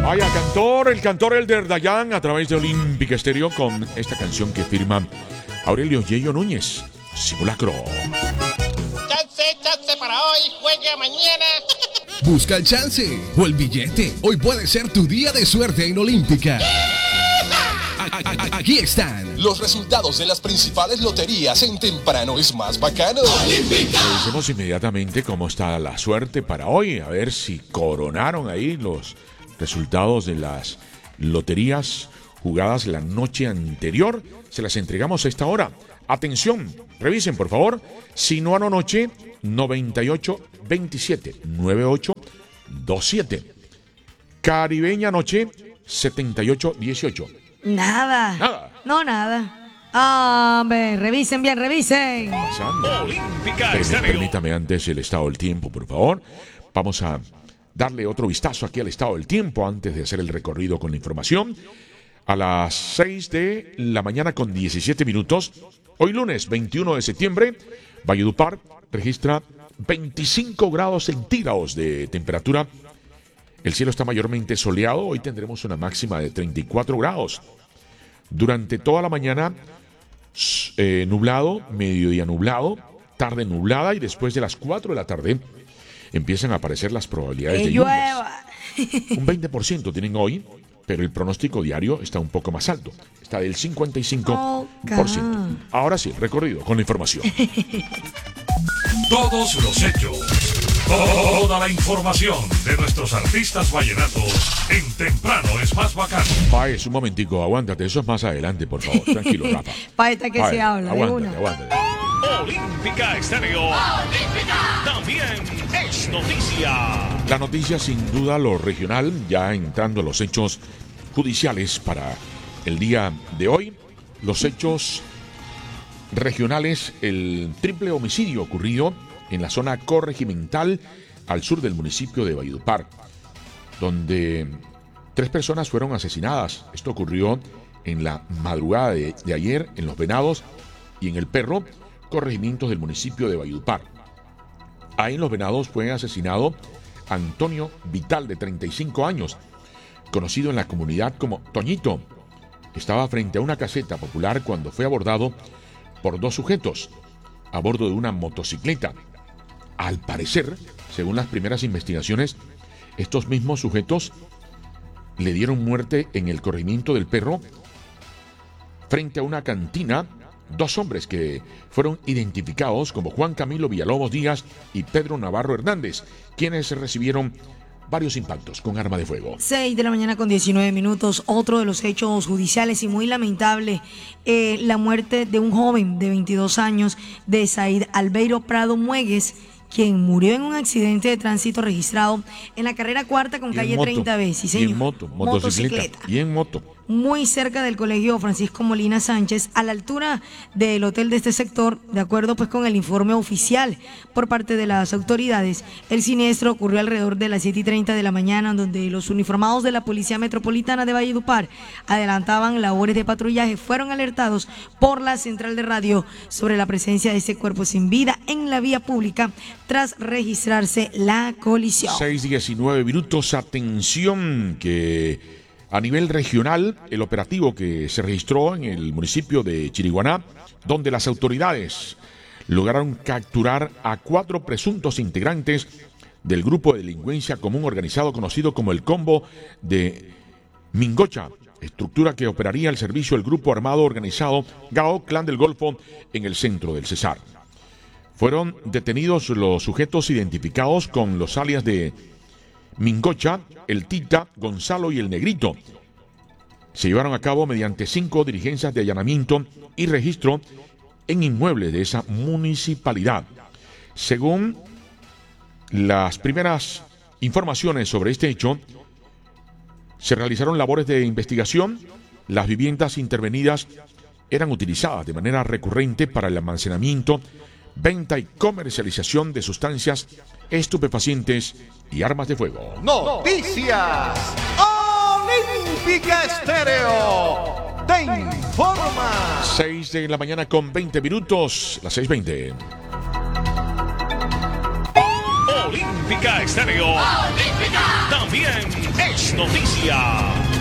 Vaya el cantor Elder Dayan a través de Olímpica Estéreo con esta canción que firma Aurelio Yello Núñez, Simulacro. Chance para hoy, juegue mañana. Busca el chance o el billete. Hoy puede ser tu día de suerte en Olímpica. Aquí están los resultados de las principales loterías en Temprano es Más Bacano. Olímpica. Revisemos inmediatamente cómo está la suerte para hoy. A ver si coronaron ahí los resultados de las loterías jugadas la noche anterior. Se las entregamos a esta hora. Atención, revisen por favor. Sinuano anoche 98-27, 98-27. Caribeña anoche 78-18. Nada. No, nada. Hombre, revisen bien, revisen. Permítame antes el estado del tiempo, por favor. Vamos a darle otro vistazo aquí al estado del tiempo antes de hacer el recorrido con la información. A las 6 de la mañana con 17 minutos, hoy lunes 21 de septiembre, Valledupar registra 25 grados centígrados de temperatura. El cielo está mayormente soleado, hoy tendremos una máxima de 34 grados. Durante toda la mañana, nublado, mediodía nublado, tarde nublada y después de las 4 de la tarde empiezan a aparecer las probabilidades de lluvias. Un 20% tienen hoy, pero el pronóstico diario está un poco más alto. Está del 55%. Ahora sí, recorrido con la información. Todos los hechos, toda la información de nuestros artistas vallenatos en Temprano es Más Bacano. Paez, un momentico, aguántate, eso es más adelante, por favor. Tranquilo, Rafa. Paez, que se habla. Aguántate. Olímpica Estéreo. Olímpica. También es noticia. La noticia, sin duda, lo regional, ya entrando a los hechos judiciales para el día de hoy. Los hechos regionales, el triple homicidio ocurrido en la zona corregimental al sur del municipio de Valledupar, donde 3 personas fueron asesinadas. Esto ocurrió en la madrugada de ayer en Los Venados y en El Perro, corregimientos del municipio de Valledupar. Ahí en Los Venados fue asesinado Antonio Vital, de 35 años, conocido en la comunidad como Toñito. Estaba frente a una caseta popular cuando fue abordado por 2 sujetos a bordo de una motocicleta. Al parecer, según las primeras investigaciones, estos mismos sujetos le dieron muerte en el corregimiento del Perro frente a una cantina. 2 hombres que fueron identificados como Juan Camilo Villalobos Díaz y Pedro Navarro Hernández, quienes recibieron varios impactos con arma de fuego. 6 de la mañana con 19 minutos. Otro de los hechos judiciales y muy lamentable, la muerte de un joven de 22 años, de Said Albeiro Prado Muegues, quien murió en un accidente de tránsito registrado en la carrera 4 con calle 30B. Sí, señor. Y en motocicleta. Y en moto. Muy cerca del colegio Francisco Molina Sánchez, a la altura del hotel de este sector. De acuerdo pues con el informe oficial por parte de las autoridades, el siniestro ocurrió alrededor de las 7:30 de la mañana, donde los uniformados de la Policía Metropolitana de Valledupar adelantaban labores de patrullaje. Fueron alertados por la central de radio sobre la presencia de ese cuerpo sin vida en la vía pública tras registrarse la colisión. 6:19 minutos. Atención que a nivel regional, el operativo que se registró en el municipio de Chiriguaná, donde las autoridades lograron capturar a 4 presuntos integrantes del grupo de delincuencia común organizado conocido como el Combo de Mingocha, estructura que operaría el servicio del grupo armado organizado Gao Clan del Golfo en el centro del Cesar. Fueron detenidos los sujetos identificados con los alias de Mingocha, el Tita, Gonzalo y el Negrito. Se llevaron a cabo mediante 5 diligencias de allanamiento y registro en inmuebles de esa municipalidad. Según las primeras informaciones sobre este hecho, se realizaron labores de investigación. Las viviendas intervenidas eran utilizadas de manera recurrente para el almacenamiento, venta y comercialización de sustancias estupefacientes y armas de fuego. Noticias Olímpica Estéreo te informa. 6 de la mañana con 20 minutos, las 6:20. Olímpica Estéreo. Olímpica. También es noticia. noticia.